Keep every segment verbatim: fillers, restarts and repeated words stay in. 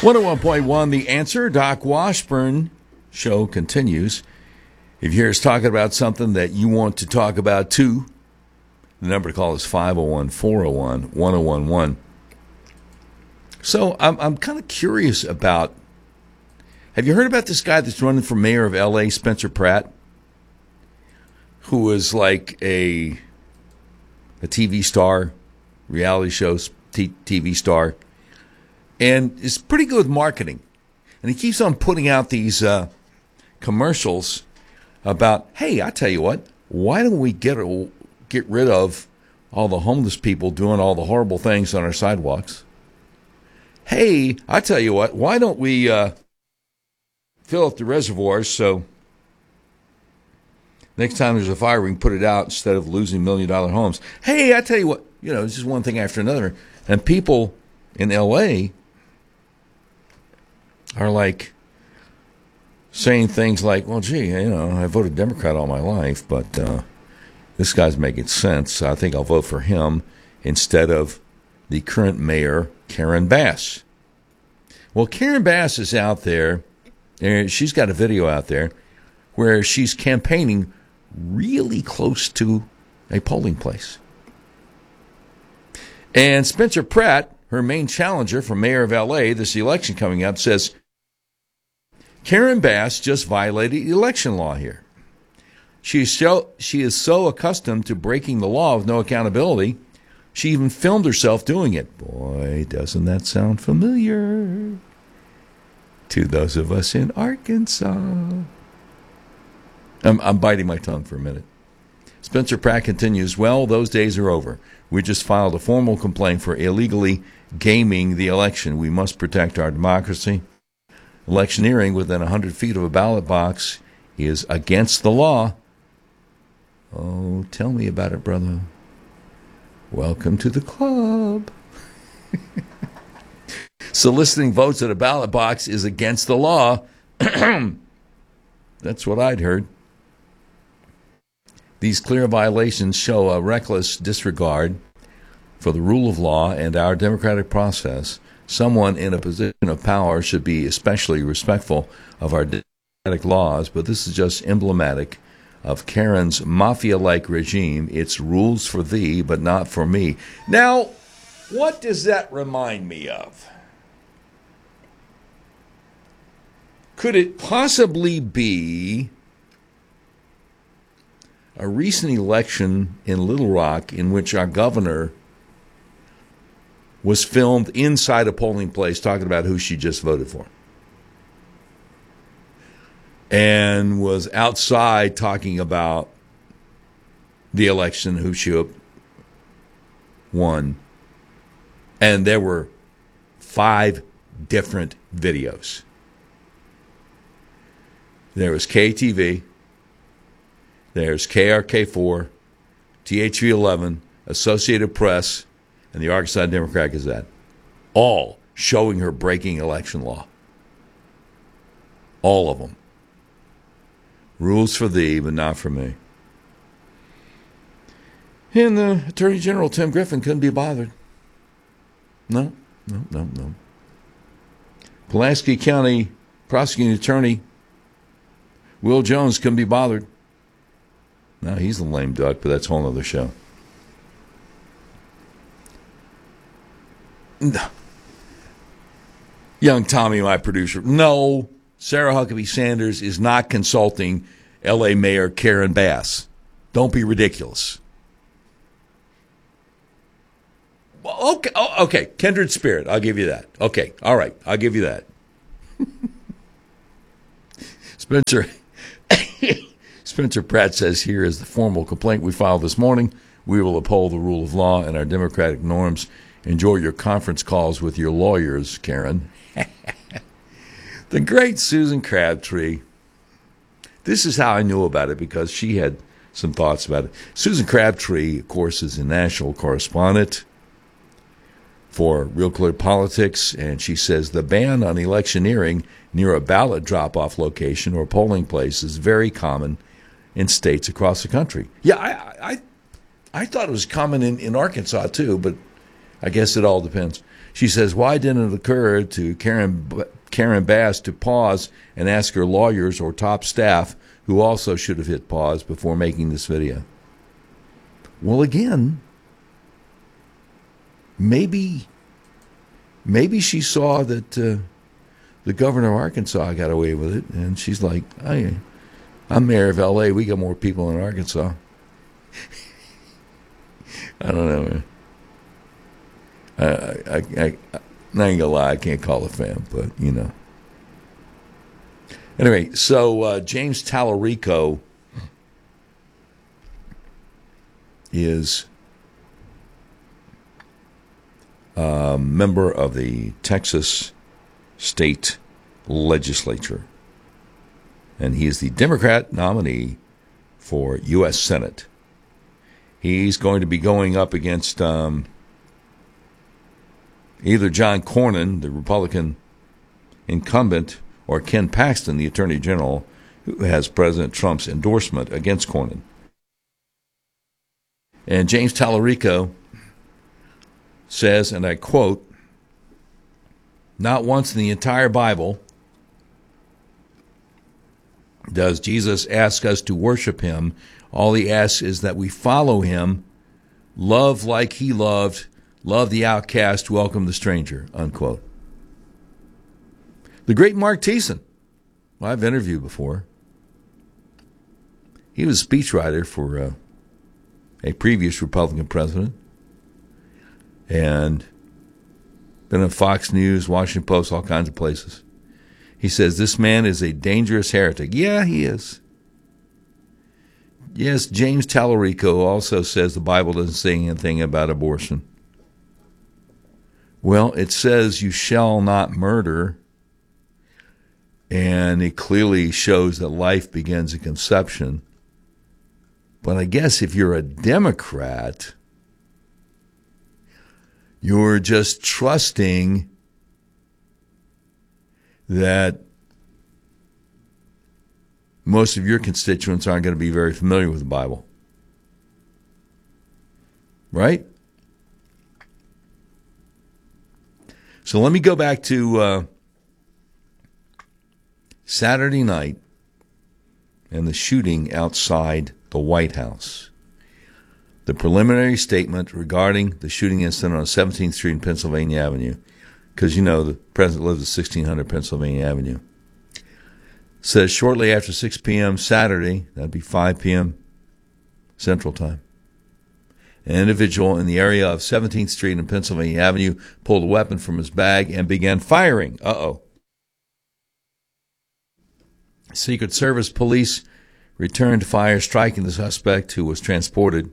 one oh one point one, The Answer. Doc Washburn show continues. If you hear us talking about something that you want to talk about too, the number to call is five oh one, four oh one, one oh one one. So I'm I'm kind of curious about, have you heard about this guy that's running for mayor of L A, Spencer Pratt, who is like a a T V star, reality show t- T V star, and is pretty good with marketing. And he keeps on putting out these uh, commercials about, hey, I tell you what, why don't we get get rid of all the homeless people doing all the horrible things on our sidewalks? Hey, I tell you what, why don't we uh, fill up the reservoirs so next time there's a fire we can put it out instead of losing million-dollar homes? Hey, I tell you what, you know, this is one thing after another. And people in L A are like saying things like, well, gee, you know, I voted Democrat all my life, but uh, this guy's making sense. So I think I'll vote for him instead of the current mayor, Karen Bass. Well, Karen Bass is out there, and she's got a video out there where she's campaigning really close to a polling place. And Spencer Pratt, her main challenger for mayor of L A, this election coming up, says Karen Bass just violated election law here. She is so, she is so accustomed to breaking the law with no accountability, she even filmed herself doing it. Boy, doesn't that sound familiar to those of us in Arkansas. I'm, I'm biting my tongue for a minute. Spencer Pratt continues, well, those days are over. We just filed a formal complaint for illegally gaming the election. We must protect our democracy. Electioneering within one hundred feet of a ballot box is against the law. Oh, tell me about it, brother. Welcome to the club. Soliciting votes at a ballot box is against the law. That's what I'd heard. These clear violations show a reckless disregard for the rule of law and our democratic process. Someone in a position of power should be especially respectful of our democratic laws, but this is just emblematic of Karen's mafia-like regime. It's rules for thee, but not for me. Now, what does that remind me of? Could it possibly be a recent election in Little Rock in which our governor was filmed inside a polling place talking about who she just voted for, and was outside talking about the election, who she won, and there were five different videos. There was K T V, there's K R K four, T H V eleven, Associated Press, and the Arkansas Democrat Gazette, all showing her breaking election law. All of them. Rules for thee, but not for me. And the Attorney General, Tim Griffin, couldn't be bothered. No, no, no, no. Pulaski County Prosecuting Attorney Will Jones couldn't be bothered. No, he's a lame duck, but that's a whole other show. No. Young Tommy, my producer. No, Sarah Huckabee Sanders is not consulting L A Mayor Karen Bass. Don't be ridiculous. Well, okay, oh, okay, kindred spirit. I'll give you that. Okay, all right, I'll give you that. Spencer Spencer Pratt says, here is the formal complaint we filed this morning. We will uphold the rule of law and our democratic norms. Enjoy your conference calls with your lawyers, Karen. The great Susan Crabtree. This is how I knew about it, because she had some thoughts about it. Susan Crabtree, of course, is a national correspondent for Real Clear Politics, and she says the ban on electioneering near a ballot drop-off location or polling place is very common in states across the country. Yeah, I I, I thought it was common in, in Arkansas, too, but I guess it all depends. She says, why didn't it occur to Karen Karen Bass to pause and ask her lawyers or top staff, who also should have hit pause before making this video? Well, again, maybe maybe she saw that uh, the governor of Arkansas got away with it, and she's like, I, I'm mayor of L A. We got more people in Arkansas. I don't know, man. I, I, I, I ain't gonna lie, I can't call a fan, but you know. Anyway, so uh, James Tallarico is a member of the Texas State Legislature, and he is the Democrat nominee for U S Senate. He's going to be going up against um, either John Cornyn, the Republican incumbent, or Ken Paxton, the Attorney General, who has President Trump's endorsement against Cornyn. And James Tallarico says, and I quote, "Not once in the entire Bible does Jesus ask us to worship him. All he asks is that we follow him, love like he loved, love the outcast, welcome the stranger," unquote. The great Mark Thiessen, who I've interviewed before, he was a speechwriter for uh, a previous Republican president, and been on Fox News, Washington Post, all kinds of places. He says this man is a dangerous heretic. Yeah, he is. Yes, James Tallarico also says the Bible doesn't say anything about abortion. Well, it says you shall not murder, and it clearly shows that life begins at conception. But I guess if you're a Democrat, you're just trusting that most of your constituents aren't going to be very familiar with the Bible. Right? So let me go back to uh, Saturday night and the shooting outside the White House. The preliminary statement regarding the shooting incident on seventeenth Street and Pennsylvania Avenue, because, you know, the president lives at sixteen hundred Pennsylvania Avenue, says shortly after six p.m. Saturday, that'd be five p.m. Central Time, an individual in the area of seventeenth Street and Pennsylvania Avenue pulled a weapon from his bag and began firing. Uh-oh. Secret Service police returned fire, striking the suspect, who was transported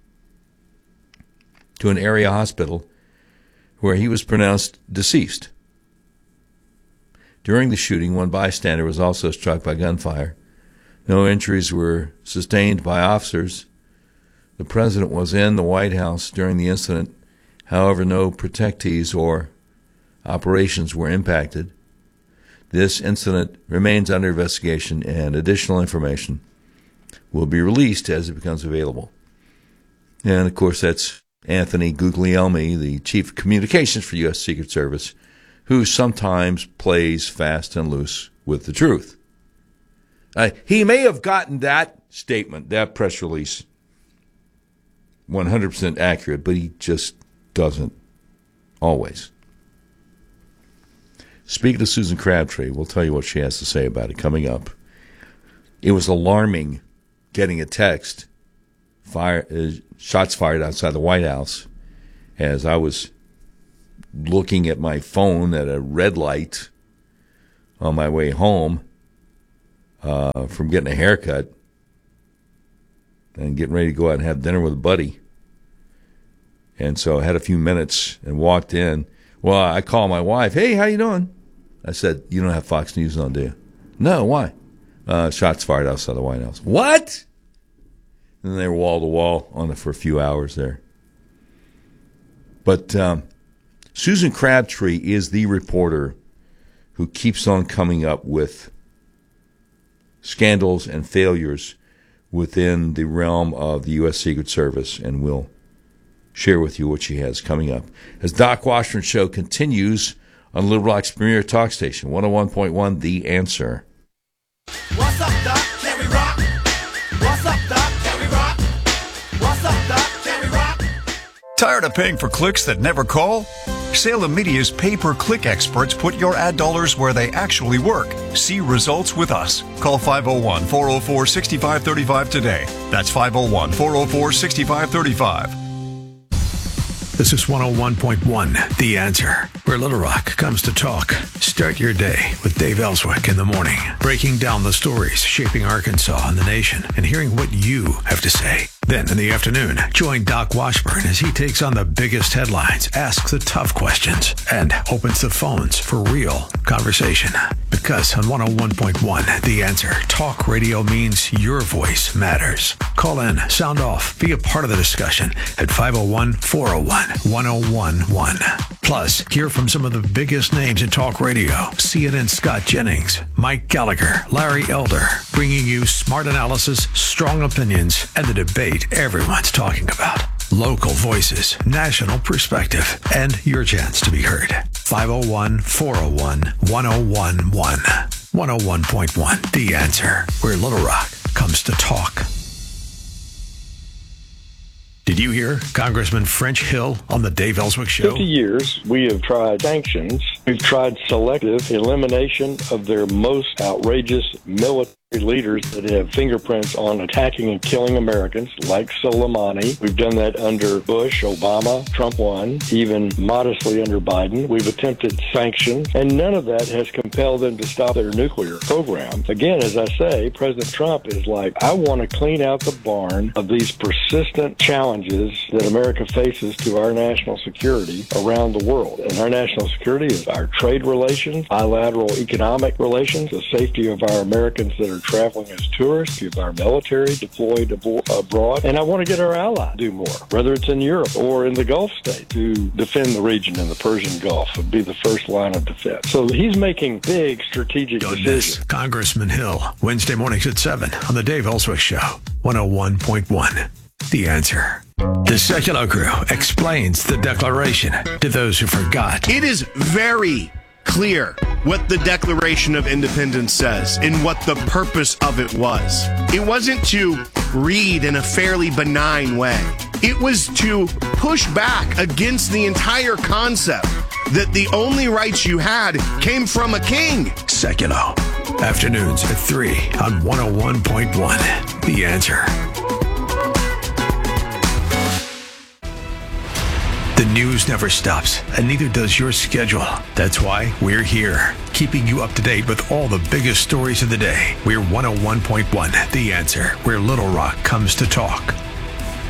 to an area hospital where he was pronounced deceased. During the shooting, one bystander was also struck by gunfire. No injuries were sustained by officers. The president was in the White House during the incident. However, no protectees or operations were impacted. This incident remains under investigation, and additional information will be released as it becomes available. And, of course, that's Anthony Guglielmi, the Chief of Communications for U S Secret Service, who sometimes plays fast and loose with the truth. Uh, he may have gotten that statement, that press release, one hundred percent accurate, but he just doesn't always. Speaking to Susan Crabtree, we'll tell you what she has to say about it coming up. It was alarming getting a text, fire, uh, shots fired outside the White House, as I was looking at my phone at a red light on my way home uh, from getting a haircut and getting ready to go out and have dinner with a buddy. And so I had a few minutes and walked in. Well, I called my wife. Hey, how you doing? I said, you don't have Fox News on, do you? No, why? Uh, shots fired outside the White House. What? And they were wall to wall on it for a few hours there. But um, Susan Crabtree is the reporter who keeps on coming up with scandals and failures within the realm of the U S Secret Service, and will share with you what she has coming up. As Doc Washburn Show continues on Little Rock's premier talk station, one oh one point one, The Answer. What's up, Doc? Can we rock? What's up, Doc? Can we rock? What's up, Doc? Can we rock? Tired of paying for clicks that never call? Salem Media's pay-per-click experts put your ad dollars where they actually work. See results with us. Call five oh one, four oh four, six five three five today. That's five oh one, four oh four, six five three five. This is one oh one point one, The Answer, where Little Rock comes to talk. Start your day with Dave Ellswick in the morning, breaking down the stories shaping Arkansas and the nation, and hearing what you have to say. Then in the afternoon, join Doc Washburn as he takes on the biggest headlines, asks the tough questions, and opens the phones for real conversation. Because on one oh one point one, The Answer, talk radio means your voice matters. Call in, sound off, be a part of the discussion at five oh one, four oh one, one oh one one. Plus, hear from some of the biggest names in talk radio. C N N's Scott Jennings, Mike Gallagher, Larry Elder, bringing you smart analysis, strong opinions, and the debate everyone's talking about. Local voices, national perspective, and your chance to be heard. five oh one, four oh one, one oh one one. one oh one point one, The Answer, where Little Rock comes to talk. Did you hear Congressman French Hill on the Dave Ellswick Show? fifty years, we have tried sanctions. We've tried selective elimination of their most outrageous military leaders that have fingerprints on attacking and killing Americans, like Soleimani. We've done that under Bush, Obama, Trump one, even modestly under Biden. We've attempted sanctions, and none of that has compelled them to stop their nuclear program. Again, as I say, President Trump is like, I want to clean out the barn of these persistent challenges that America faces to our national security around the world. And our national security is our trade relations, bilateral economic relations, the safety of our Americans that are traveling as tourists, keep our military deployed abroad, and I want to get our allies to do more, whether it's in Europe or in the Gulf states, to defend the region in the Persian Gulf and be the first line of defense. So he's making big strategic Don't decisions. miss Congressman Hill, Wednesday mornings at seven on the Dave Ellswick Show, one oh one point one, The Answer. The Secular Crew explains the Declaration to those who forgot. It is very clear what the Declaration of Independence says and what the purpose of it was. It wasn't to read in a fairly benign way. It was to push back against the entire concept that the only rights you had came from a king. Secular. Afternoons at three on one oh one point one, The Answer. The news never stops, and neither does your schedule. That's why we're here, keeping you up to date with all the biggest stories of the day. We're one oh one point one, The Answer, where Little Rock comes to talk.